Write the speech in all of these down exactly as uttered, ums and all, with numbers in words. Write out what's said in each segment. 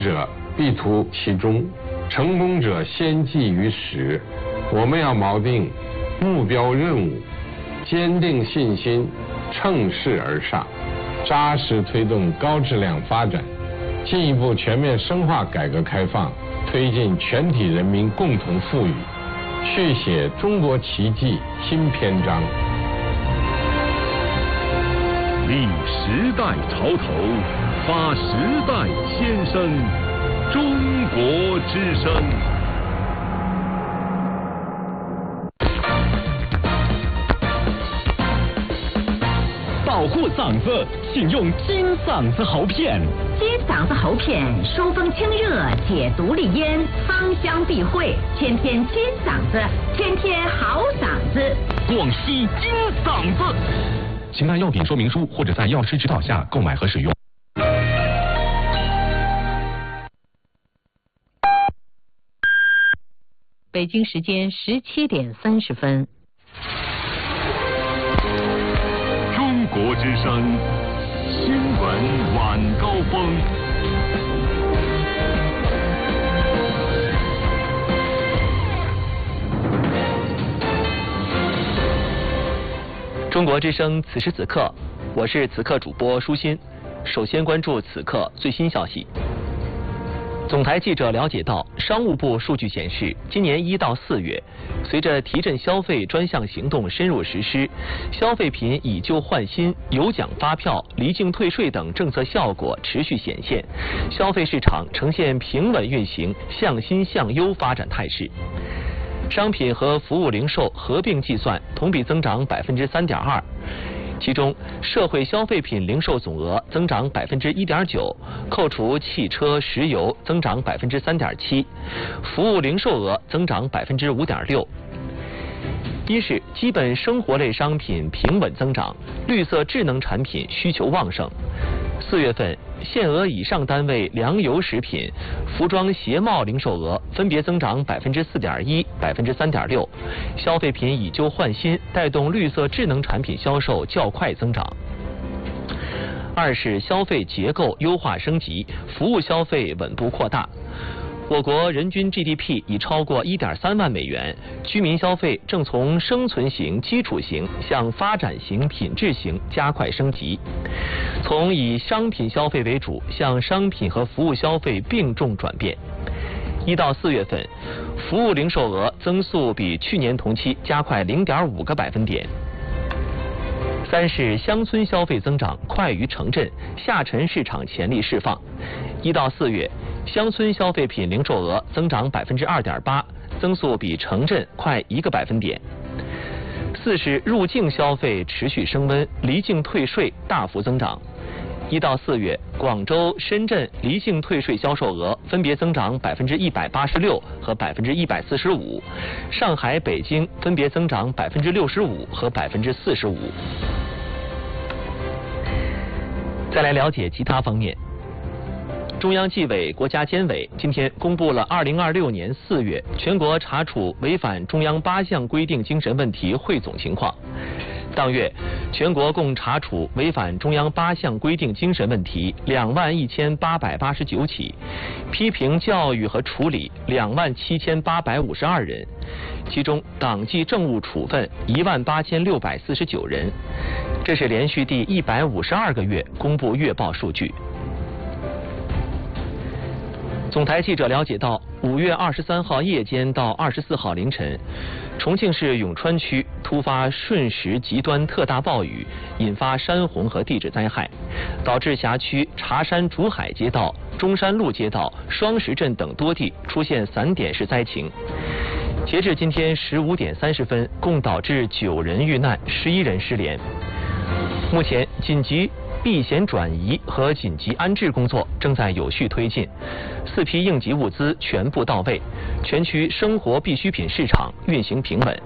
者必图其中，成功者先记于始。我们要锚定目标任务，坚定信心，乘势而上，扎实推动高质量发展，进一步全面深化改革开放，推进全体人民共同富裕，续写中国奇迹新篇章。 立时代潮头，发时代先声，中国之声。 保护嗓子，请用金嗓子喉片。 金嗓子喉片疏风清热，解毒利咽，芳香避秽，天天金嗓子，天天好嗓子。 广西金嗓子。请看药品说明书或者在药师指导下购买和使用。 北京时间十七点三十分。 中国之声新闻晚高峰。 中国之声此时此刻，我是此刻主播舒心。首先关注此刻最新消息。总台记者了解到，商务部数据显示，今年一到四月，随着提振消费专项行动深入实施，消费品以旧换新、有奖发票、离境退税等政策效果持续显现，消费市场呈现平稳运行、向新向优发展态势。商品和服务零售合并计算同比增长百分之三点二，其中社会消费品零售总额增长百分之一点九，扣除汽车、石油增长百分之三点七，服务零售额增长百分之五点六。一是基本生活类商品平稳增长，绿色智能产品需求旺盛。四月份，限额以上单位粮油食品、服装鞋帽零售额分别增长百分之四点一、百分之三点六，消费品以旧换新带动绿色智能产品销售较快增长。二是消费结构优化升级，服务消费稳步扩大。我国人均 G D P 已超过 一点三万美元，居民消费正从生存型、基础型向发展型、品质型加快升级，从以商品消费为主向商品和服务消费并重转变。一到四月份，服务零售额增速比去年同期加快 零点五个百分点。三是乡村消费增长快于城镇，下沉市场潜力释放。一到四月，乡村消费品零售额增长百分之二点八，增速比城镇快一个百分点。四是入境消费持续升温，离境退税大幅增长。一到四月，广州、深圳离境退税销售额分别增长百分之一百八十六和百分之一百四十五，上海、北京分别增长百分之六十五和百分之四十五。再来了解其他方面。中央纪委国家监委今天公布了二零二六年四月全国查处违反中央八项规定精神问题汇总情况。当月，全国共查处违反中央八项规定精神问题两万一千八百八十九起，批评教育和处理两万七千八百五十二人，其中党纪政务处分一万八千六百四十九人。这是连续第一百五十二个月公布月报数据。总台记者了解到，五月二十三号夜间到二十四号凌晨，重庆市永川区突发瞬时极端特大暴雨，引发山洪和地质灾害，导致辖区茶山竹海街道、中山路街道、双石镇等多地出现散点式灾情。截至今天十五点三十分，共导致九人遇难，十一人失联。目前紧急避险转移和紧急安置工作正在有序推进，四批应急物资全部到位，全区生活必需品市场运行平稳。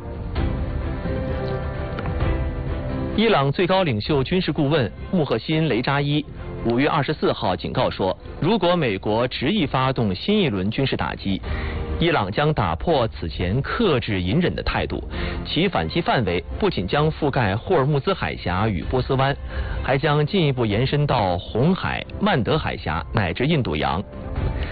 伊朗最高领袖军事顾问穆赫辛·雷扎伊五月二十四号警告说，如果美国执意发动新一轮军事打击，伊朗将打破此前克制隐忍的态度，其反击范围不仅将覆盖霍尔木兹海峡与波斯湾，还将进一步延伸到红海、曼德海峡乃至印度洋。